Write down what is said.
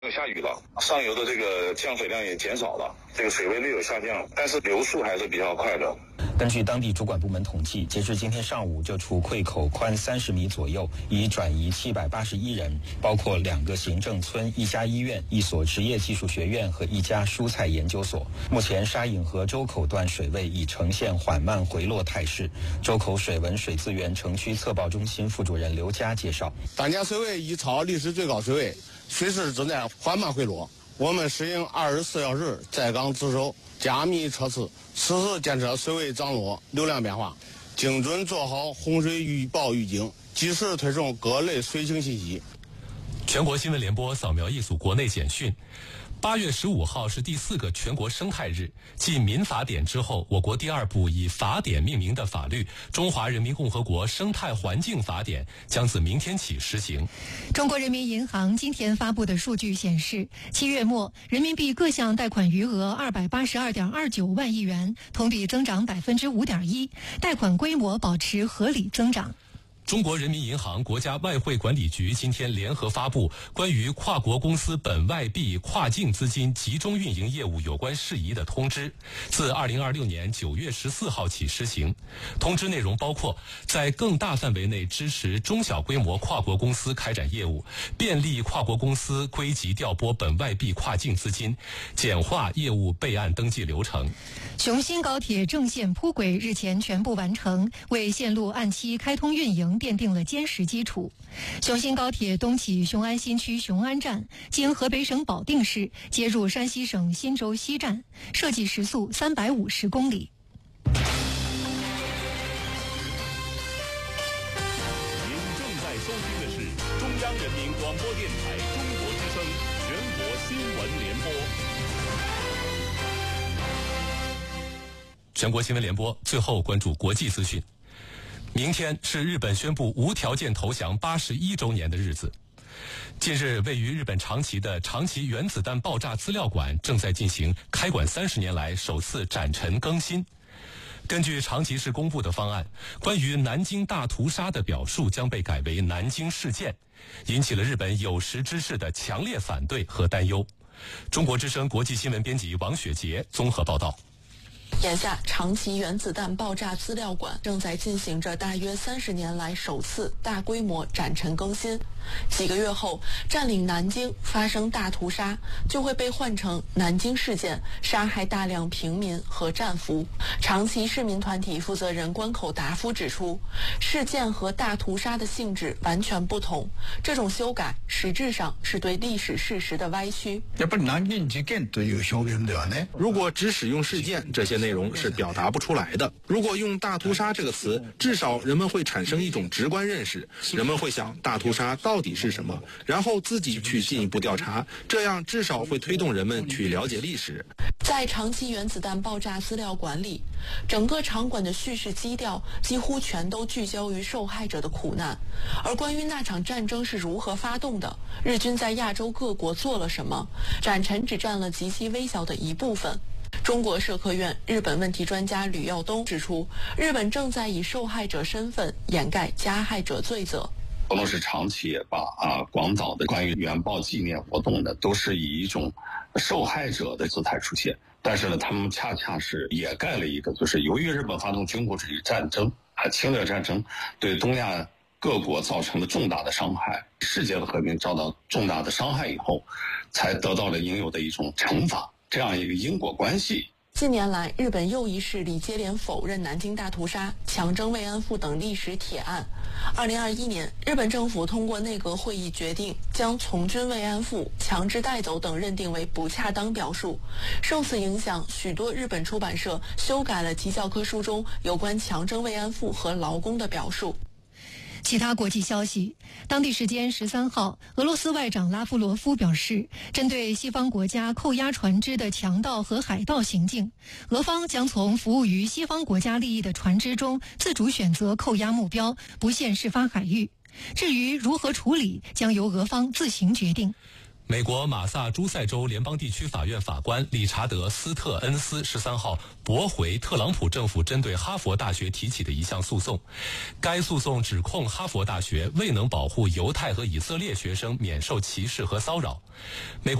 下雨了，上游的这个降水量也减少了，这个水位略有下降，但是流速还是比较快的。 根据当地主管部门统计，截至今天上午，就出溃口宽30米左右，已转移781人，包括2个行政村、1家医院、1所职业技术学院和1家蔬菜研究所。目前沙引河周口段水位已呈现缓慢回落态势。周口水文水资源城区测报中心副主任刘佳介绍， 当前水位已超历史最高水位，水势正在缓慢回落。我们实行24小时在岗值守，加密测试，实时监测水位涨落、流量变化，精准做好洪水预报预警，及时推送各类水情信息。 全国新闻联播扫描一组国内简讯。8月15号是第4个全国生态日，继民法典之后，我国第2部以法典命名的法律《中华人民共和国生态环境法典》将自明天起实行。 中国人民银行今天发布的数据显示，7月末人民币各项贷款余额282.29万亿元，同比增长5.1%，贷款规模保持合理增长。 中国人民银行、国家外汇管理局今天联合发布关于跨国公司本外币跨境资金集中运营业务有关事宜的通知，自2026年9月14号起施行。通知内容包括在更大范围内支持中小规模跨国公司开展业务，便利跨国公司归集调拨本外币跨境资金，简化业务备案登记流程。 雄新高铁正线铺轨日前全部完成，为线路按期开通运营奠定了坚实基础。雄新高铁东起雄安新区雄安站，经河北省保定市，接入山西省忻州西站，设计时速350公里。 您正在收听的是中央人民广播电台中国之声全国新闻联播。 全国新闻联播，最后关注国际资讯。明天是日本宣布无条件投降81周年的日子。近日，位于日本长崎的长崎原子弹爆炸资料馆正在进行开馆30年来首次展陈更新。根据长崎市公布的方案，关于南京大屠杀的表述将被改为南京事件，引起了日本有识之士的强烈反对和担忧。中国之声国际新闻编辑王雪杰综合报道。 眼下，长崎原子弹爆炸资料馆正在进行着大约30年来首次大规模展陈更新。几个月后，占领南京发生大屠杀就会被换成南京事件，杀害大量平民和战俘。长崎市民团体负责人关口达夫指出，事件和大屠杀的性质完全不同，这种修改实质上是对历史事实的歪曲。 如果只使用事件，这些内容是表达不出来的。如果用大屠杀这个词，至少人们会产生一种直观认识，人们会想大屠杀到底是什么，然后自己去进一步调查，这样至少会推动人们去了解历史。 在长崎原子弹爆炸资料馆里，整个场馆的叙事基调几乎全都聚焦于受害者的苦难，而关于那场战争是如何发动的，日军在亚洲各国做了什么，展陈只占了极其微小的一部分。中国社科院日本问题专家吕耀东指出，日本正在以受害者身份掩盖加害者罪责。 无论是长崎也罢广岛的关于原爆纪念活动呢，都是以一种受害者的姿态出现。但是呢，他们恰恰是掩盖了一个，就是由于日本发动军国主义战争侵略战争对东亚各国造成了重大的伤害，世界的和平遭到重大的伤害以后，才得到了应有的一种惩罚，这样一个因果关系。 近年来，日本又一势力接连否认南京大屠杀、强征慰安妇等历史铁案。2021年，日本政府通过内阁会议决定，将从军慰安妇、强制带走等认定为不恰当表述。受此影响，许多日本出版社修改了其教科书中有关强征慰安妇和劳工的表述。 其他国际消息，当地时间13号，俄罗斯外长拉夫罗夫表示，针对西方国家扣押船只的强盗和海盗行径，俄方将从服务于西方国家利益的船只中自主选择扣押目标，不限事发海域。至于如何处理，将由俄方自行决定。 美国马萨诸塞州联邦地区法院法官理查德·斯特恩斯13号驳回特朗普政府针对哈佛大学提起的一项诉讼。该诉讼指控哈佛大学未能保护犹太和以色列学生免受歧视和骚扰。美国